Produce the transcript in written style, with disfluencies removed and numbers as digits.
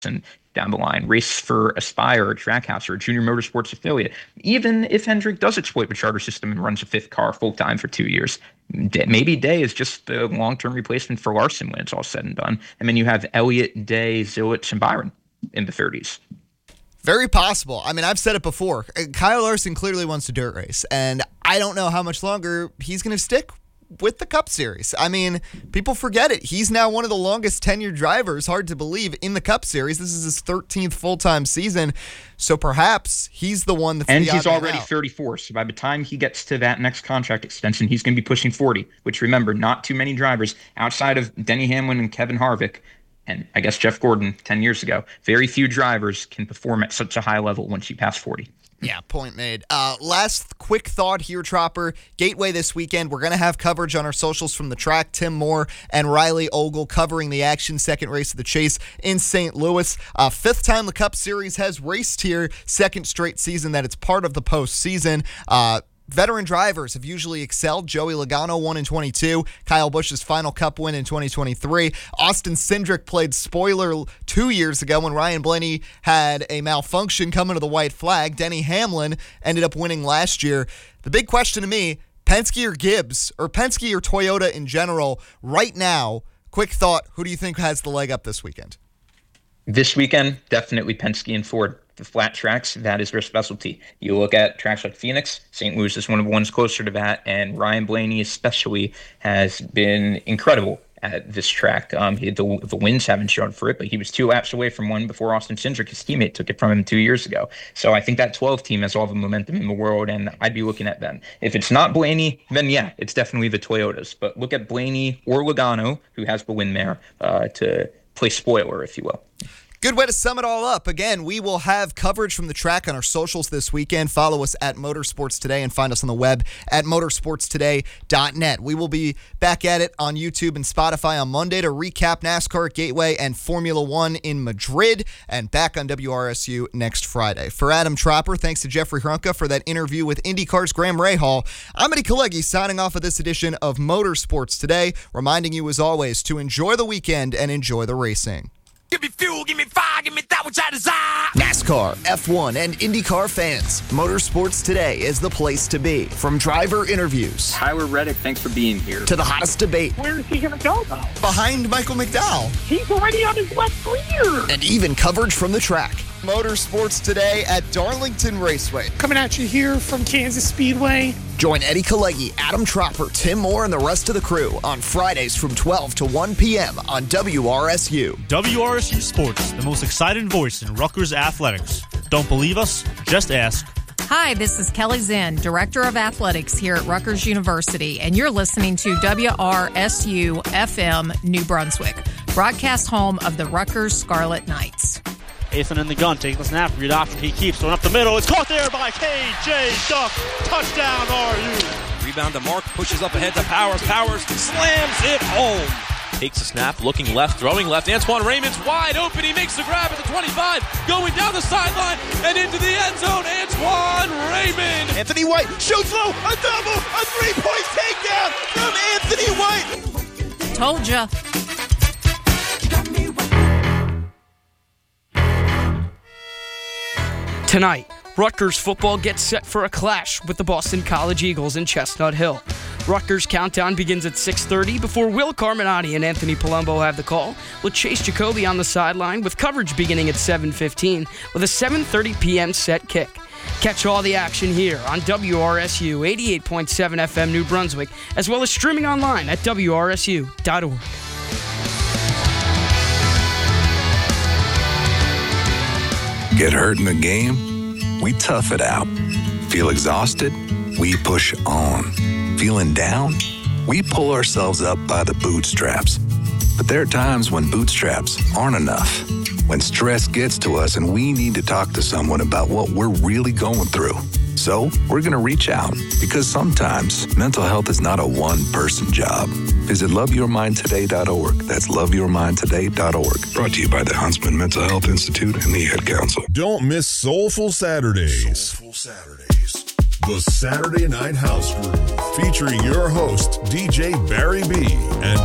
and down the line, race for Aspire or Trackhouse or a Junior Motorsports affiliate. Even if Hendrick does exploit the charter system and runs a fifth car full time for 2 years, maybe Day is just the long-term replacement for Larson when it's all said and done. And then you have Elliott, Day, Zillett, and Byron in the 30s. Very possible. I mean, I've said it before. Kyle Larson clearly wants to dirt race, and I don't know how much longer he's going to stick with the Cup Series. I mean, people forget it. He's now one of the longest tenured drivers, hard to believe, in the Cup Series. This is his 13th full-time season, so perhaps he's the one that's and he's already 34, so by the time he gets to that next contract extension, he's going to be pushing 40, which, remember, not too many drivers outside of Denny Hamlin and Kevin Harvick, and I guess Jeff Gordon 10 years ago. Very few drivers can perform at such a high level once you pass 40. Yeah, point made. Last quick thought here, Tropper. Gateway this weekend. We're going to have coverage on our socials from the track. Tim Moore and Riley Ogle covering the action, second race of the Chase in St. Louis. Fifth time the Cup Series has raced here, second straight season that it's part of the postseason. Veteran drivers have usually excelled. Joey Logano won in 22. Kyle Busch's final Cup win in 2023. Austin Cindric played spoiler 2 years ago when Ryan Blaney had a malfunction coming to the white flag. Denny Hamlin ended up winning last year. The big question to me, Penske or Gibbs, or Penske or Toyota in general, right now, quick thought, who do you think has the leg up this weekend? This weekend, definitely Penske and Ford. The flat tracks, that is their specialty. You look at tracks like Phoenix, St. Louis is one of the ones closer to that, and Ryan Blaney especially has been incredible at this track. The wins haven't shown for it, but he was 2 laps away from one before Austin Cindric, his teammate, took it from him 2 years ago. So I think that 12 team has all the momentum in the world, and I'd be looking at them. If it's not Blaney, then yeah, it's definitely the Toyotas. But look at Blaney or Logano, who has the win there, to play spoiler, if you will. Good way to sum it all up. Again, we will have coverage from the track on our socials this weekend. Follow us at Motorsports Today and find us on the web at motorsportstoday.net. We will be back at it on YouTube and Spotify on Monday to recap NASCAR at Gateway and Formula One in Madrid, and back on WRSU next Friday. For Adam Tropper, thanks to Jeffrey Hrunka for that interview with IndyCar's Graham Rahal. I'm Eddie Kalegi signing off of this edition of Motorsports Today, reminding you as always to enjoy the weekend and enjoy the racing. Give me fuel, give me fire, give me that which I desire. NASCAR, F1, and IndyCar fans, Motorsports Today is the place to be. From driver interviews, Tyler Reddick, thanks for being here, to the hottest debate. Where is he going to go, though? Behind Michael McDowell. He's already on his left rear. And even coverage from the track. Motorsports Today at Darlington Raceway. Coming at you here from Kansas Speedway. Join Eddie Kalegi, Adam Tropper, Tim Moore, and the rest of the crew on Fridays from 12 to 1 p.m. on WRSU. WRSU Sports, the most exciting voice in Rutgers athletics. Don't believe us? Just ask. Hi, this is Kelly Zinn, Director of Athletics here at Rutgers University, and you're listening to WRSU FM New Brunswick, broadcast home of the Rutgers Scarlet Knights. Ethan in the gun, taking the snap, read option, he keeps going up the middle. It's caught there by KJ Duck. Touchdown, RU. Rebound to Mark, pushes up ahead to Powers. Powers slams it home. Takes a snap, looking left, throwing left. Antoine Raymond's wide open. He makes the grab at the 25, going down the sideline and into the end zone. Antoine Raymond. Anthony White shoots low, a double, a three-point takedown from Anthony White. Told ya. Tonight, Rutgers football gets set for a clash with the Boston College Eagles in Chestnut Hill. Rutgers countdown begins at 6:30 before Will Carminati and Anthony Palumbo have the call, with Chase Jacoby on the sideline, with coverage beginning at 7:15 with a 7:30 p.m. set kick. Catch all the action here on WRSU 88.7 FM New Brunswick, as well as streaming online at WRSU.org. Get hurt in the game? We tough it out. Feel exhausted? We push on. Feeling down? We pull ourselves up by the bootstraps. But there are times when bootstraps aren't enough. When stress gets to us and we need to talk to someone about what we're really going through. So we're going to reach out, because sometimes mental health is not a one-person job. Visit loveyourmindtoday.org. That's loveyourmindtoday.org. Brought to you by the Huntsman Mental Health Institute and the Ad Council. Don't miss Soulful Saturdays. The Saturday Night House Groove, featuring your host, DJ Barry B. and